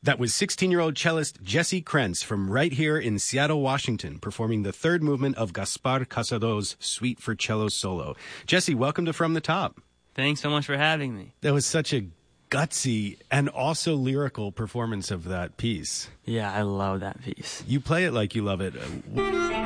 That was 16-year-old cellist Jesse Krentz from right here in Seattle, Washington, performing the third movement of Gaspar Casado's Suite for Cello Solo. Jesse, welcome to From the Top. Thanks so much for having me. That was such a gutsy and also lyrical performance of that piece. Yeah, I love that piece. You play it like you love it.